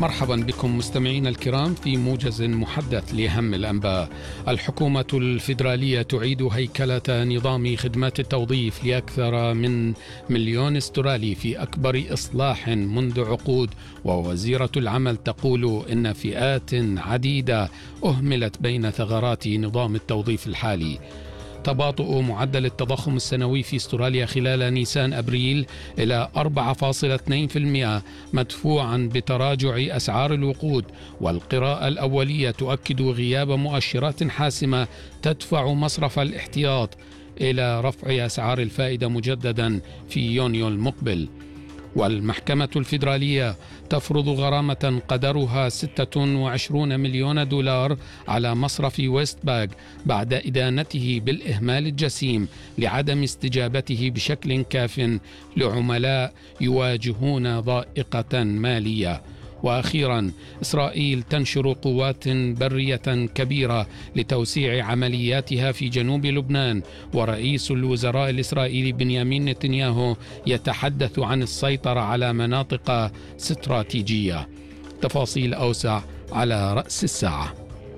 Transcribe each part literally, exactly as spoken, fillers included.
مرحبا بكم مستمعينا الكرام في موجز محدث لأهم الأنباء. الحكومة الفيدرالية تعيد هيكلة نظام خدمات التوظيف لأكثر من مليون استرالي في أكبر إصلاح منذ عقود، ووزيرة العمل تقول إن فئات عديدة أهملت بين ثغرات نظام التوظيف الحالي. تباطؤ معدل التضخم السنوي في استراليا خلال نيسان أبريل إلى أربعة فاصلة اثنين بالمئة مدفوعا بتراجع أسعار الوقود، والقراءة الأولية تؤكد غياب مؤشرات حاسمة تدفع مصرف الاحتياط إلى رفع أسعار الفائدة مجددا في يونيو المقبل. والمحكمة الفيدرالية تفرض غرامة قدرها ستة وعشرين مليون دولار على مصرف ويست باغ بعد إدانته بالإهمال الجسيم لعدم استجابته بشكل كاف لعملاء يواجهون ضائقة مالية. وأخيرا، إسرائيل تنشر قوات برية كبيرة لتوسيع عملياتها في جنوب لبنان، ورئيس الوزراء الإسرائيلي بنيامين نتنياهو يتحدث عن السيطرة على مناطق استراتيجية. تفاصيل أوسع على رأس الساعة.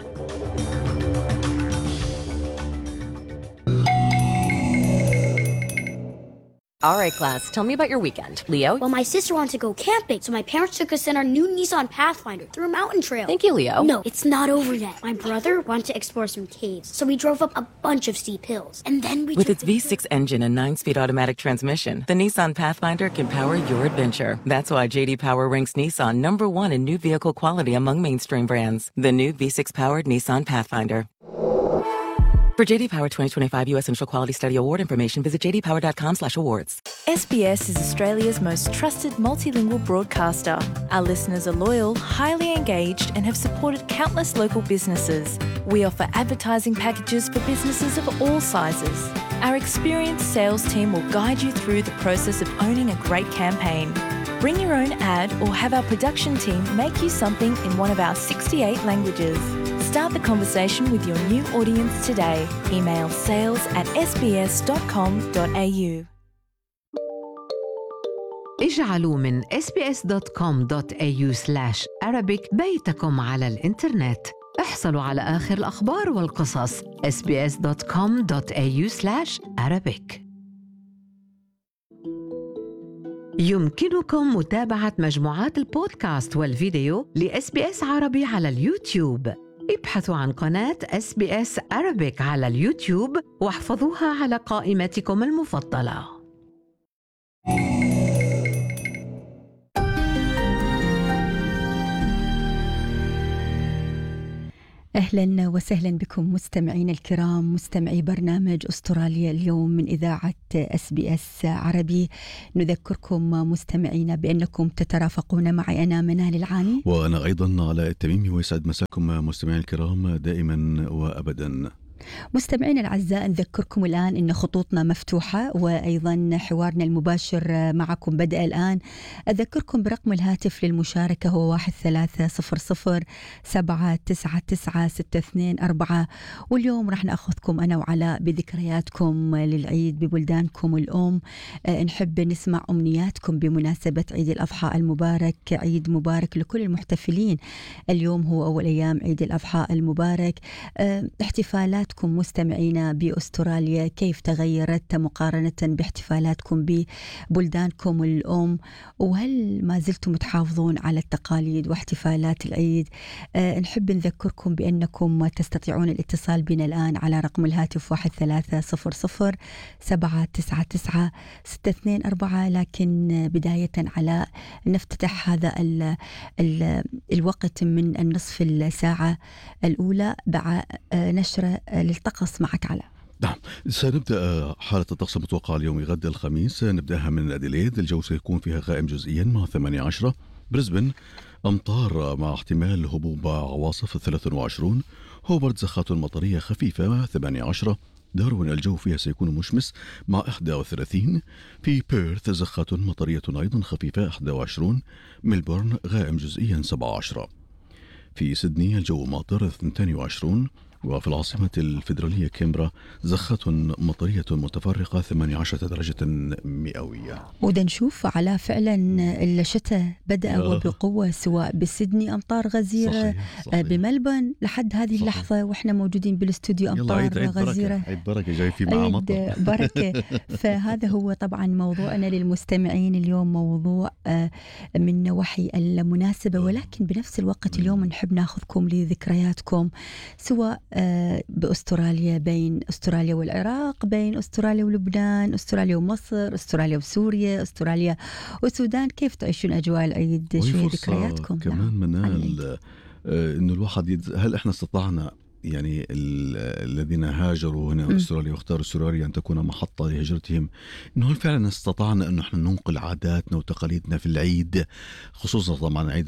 All right, class, tell me about your weekend. Leo? Well, my sister wanted to go camping, so my parents took us in our new Nissan Pathfinder through a mountain trail. Thank you, Leo. No, it's not over yet. My brother wanted to explore some caves, so we drove up a bunch of steep hills. And then we With took its V six engine and nine-speed automatic transmission, the Nissan Pathfinder can power your adventure. That's why J D Power ranks Nissan number one in new vehicle quality among mainstream brands. The new V six-powered Nissan Pathfinder. For J D Power twenty twenty-five U S Initial Quality Study Award information, visit j d power dot com slash awards. S B S is Australia's most trusted multilingual broadcaster. Our listeners are loyal, highly engaged, and have supported countless local businesses. We offer advertising packages for businesses of all sizes. Our experienced sales team will guide you through the process of owning a great campaign. Bring your own ad or have our production team make you something in one of our sixty-eight languages. Start the conversation with your new audience today. Email sales at s b s dot com dot a u. اجعلوا من اس بي اس دوت كوم دوت إيه يو سلاش أرابيك بيتكم على الإنترنت. احصلوا على آخر الأخبار والقصص. اس بي اس دوت كوم دوت إيه يو سلاش أرابيك. يمكنكم متابعة مجموعات البودكاست والفيديو لإس بي إس عربي على اليوتيوب. ابحثوا عن قناة إس بي إس Arabic على اليوتيوب واحفظوها على قائمتكم المفضلة. أهلا وسهلا بكم مستمعين الكرام، مستمعي برنامج أستراليا اليوم من إذاعة إس بي إس عربي. نذكركم مستمعين بأنكم تترافقون معي أنا منال العاني، وأنا أيضا علاء التميمي، ويسعد مساكم مستمعين الكرام دائما وأبدا. مستمعينا الأعزاء، نذكركم الآن أن خطوطنا مفتوحة، وأيضا حوارنا المباشر معكم بدأ الآن. أذكركم برقم الهاتف للمشاركة هو واحد ثلاثة صفر صفر سبعة تسعة تسعة ستة اثنين أربعة. واليوم راح نأخذكم أنا وعلاء بذكرياتكم للعيد ببلدانكم الأم. أه نحب نسمع أمنياتكم بمناسبة عيد الأضحى المبارك. عيد مبارك لكل المحتفلين، اليوم هو أول أيام عيد الأضحى المبارك. أه احتفالات مستمعينا بأستراليا كيف تغيرت مقارنة باحتفالاتكم ببلدانكم الأم، وهل ما زلتم تحافظون على التقاليد واحتفالات العيد؟ أه نحب نذكركم بأنكم تستطيعون الاتصال بنا الآن على رقم الهاتف واحد ثلاثة صفر صفر سبعة تسعة تسعة ستة اثنين أربعة. لكن بداية على نفتتح هذا ال ال الوقت من النصف الساعة الأولى بعد نشر للطقس معك على. نعم، سنبدأ حالة الطقس المتوقعة اليوم غد الخميس. نبدأها من أديليد، الجو سيكون فيها غائم جزئيا مع ثمانية عشر. بريسبن أمطار مع احتمال هبوب عواصف ثلاثة وعشرين. هوبرت زخات مطرية خفيفة ثمانية عشر. داروين الجو فيها سيكون مشمس مع إحدى وثلاثين. في بيرث زخات مطرية أيضا خفيفة إحدى وعشرين. ميلبورن غائم جزئيا سبعة عشر. في سيدني الجو ماطر اثنين وعشرين. وفي العاصمة الفيدرالية كامبرا زخة مطرية متفرقة ثمانية عشر درجة مئوية. ودا نشوف على فعلا الشتاء بدأ وبقوة، سواء بسيدني أمطار غزيرة، صحيح صحيح. بملبون لحد هذه صحيح. اللحظة وإحنا موجودين بالاستوديو أمطار عيد عيد غزيرة. عيد بركة جاي في مع مطر بركة. فهذا هو طبعا موضوعنا للمستمعين اليوم، موضوع من نواحي المناسبة، ولكن بنفس الوقت اليوم نحب ناخذكم لذكرياتكم، سواء بأستراليا، بين أستراليا والعراق، بين أستراليا ولبنان، أستراليا ومصر، أستراليا وسوريا، أستراليا والسودان. كيف تعيشون أجواء العيد؟ شو ذكرياتكم؟ كمان نعم. منال إنه الواحد يد... هل إحنا استطعنا يعني الذين هاجروا هنا م. أستراليا واختاروا أستراليا أن تكون محطة لهجرتهم، إنه هل فعلا استطعنا أنه إحنا ننقل عاداتنا وتقاليدنا في العيد، خصوصا طبعا عيد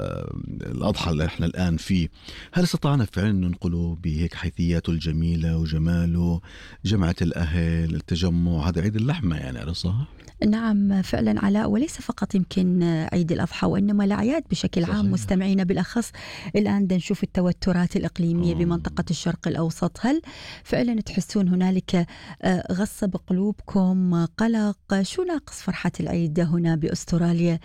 الأضحى اللي إحنا الآن فيه، هل استطعنا فعلا ننقله بهيك حيثياته الجميلة وجماله، جمعة الأهل، التجمع، هذا عيد اللحمة يعني، على صح؟ نعم فعلا علاء، وليس فقط يمكن عيد الأضحى وإنما الأعياد بشكل صحيح. عام مستمعينا، بالأخص الآن دا نشوف التوترات الإقليمية أوه. بمنطقة الشرق الأوسط، هل فعلا تحسون هنالك غصة بقلوبكم، قلق؟ شو ناقص فرحة العيد هنا بأستراليا؟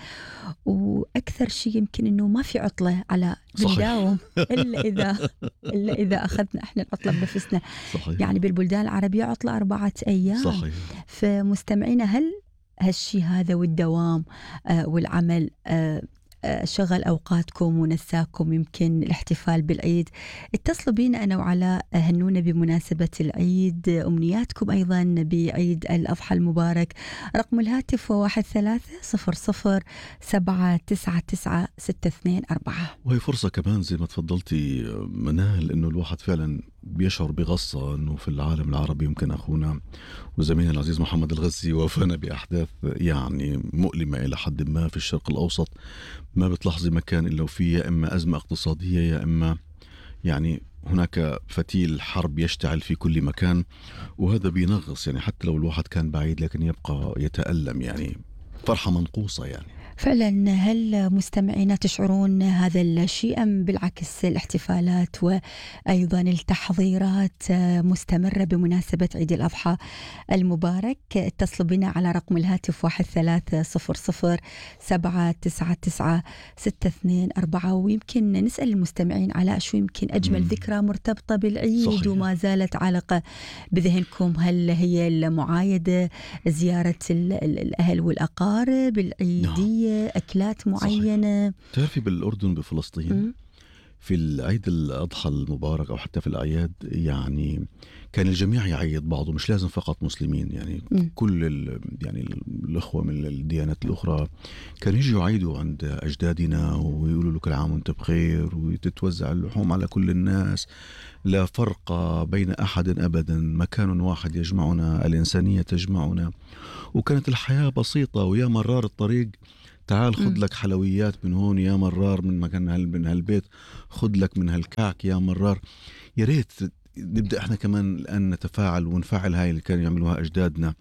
وأكثر شيء يمكن أنه ما في عطلة على بنداوم إلا إذا إلا إذا أخذنا إحنا العطلة بنفسنا صحيح. يعني بالبلدان العربية عطلة أربعة أيام صحيح. فمستمعينا، هل هالشي هذا والدوام آه والعمل آه آه شغل أوقاتكم ونساكم يمكن الاحتفال بالعيد؟ اتصلوا بينا أنا وعلاء، هنونا بمناسبة العيد، أمنياتكم أيضا بعيد الأضحى المبارك. رقم الهاتف هو واحد ثلاثة صفر صفر سبعة تسعة تسعة ستة اثنين أربعة. وهي فرصة كمان زي ما تفضلتي منال، إنه الواحد فعلا بيشعر بغصة أنه في العالم العربي يمكن أخونا وزميلنا العزيز محمد الغزي وفانا بأحداث يعني مؤلمة إلى حد ما في الشرق الأوسط، ما بتلاحظي مكان إلا وفيه يا إما أزمة اقتصادية، يا إما يعني هناك فتيل حرب يشتعل في كل مكان، وهذا بينغص يعني حتى لو الواحد كان بعيد لكن يبقى يتألم، يعني فرحة منقوصة يعني فعلا. هل مستمعينا تشعرون هذا الشيء أم بالعكس الاحتفالات وأيضا التحضيرات مستمرة بمناسبة عيد الأضحى المبارك؟ اتصلوا بنا على رقم الهاتف واحد ثلاثة صفر صفر سبعة تسعة تسعة ستة اثنين أربعة. ويمكن نسأل المستمعين على شو يمكن أجمل ذكرى مرتبطة بالعيد صحيح. وما زالت عالقة بذهنكم، هل هي المعايدة، زيارة الأهل والأقارب، العيدية، أكلات معينة؟ صحيح. تعرفي بالأردن بفلسطين م? في العيد الأضحى المبارك أو حتى في الأعياد يعني كان الجميع يعيد بعضه، مش لازم فقط مسلمين، يعني م. كل يعني الأخوة من الديانات الأخرى كانوا يجوا يعيدوا عند أجدادنا ويقولوا له كل عام وانت بخير، وتتوزع اللحوم على كل الناس، لا فرق بين أحد أبدا، مكان واحد يجمعنا، الإنسانية تجمعنا، وكانت الحياة بسيطة. ويا مرار الطريق تعال خذ لك حلويات من هون، يا مرار من مكان هال من هالبيت خذ لك من هالكعك، يا مرار. يا ريت نبدأ احنا كمان الآن نتفاعل ونفعل هاي اللي كانوا يعملوها أجدادنا،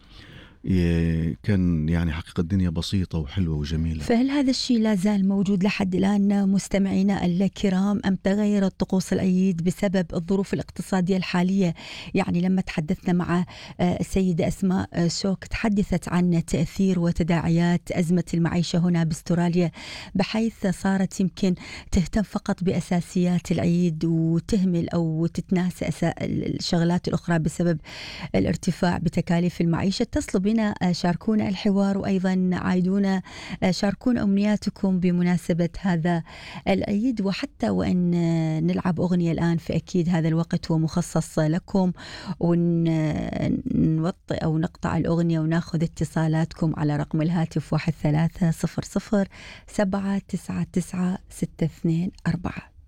كان يعني حقيقة الدنيا بسيطة وحلوة وجميلة. فهل هذا الشيء لا زال موجود لحد الآن مستمعينا الكرام، أم تغيرت طقوس العيد بسبب الظروف الاقتصادية الحالية؟ يعني لما تحدثنا مع السيدة أسماء شوك تحدثت عن تأثير وتداعيات أزمة المعيشة هنا باستراليا، بحيث صارت يمكن تهتم فقط بأساسيات العيد وتهمل أو تتناسى الشغلات الأخرى بسبب الارتفاع بتكاليف المعيشة. تصلوا بنا، شاركونا الحوار، وأيضا عايدونا شاركونا أمنياتكم بمناسبة هذا العيد. وحتى وأن نلعب أغنية الآن فأكيد هذا الوقت هو مخصص لكم، ونوطئ أو نقطع الأغنية وناخذ اتصالاتكم على رقم الهاتف واحد ثلاثة صفر صفر سبعة تسعة تسعة ستة اثنين أربعة.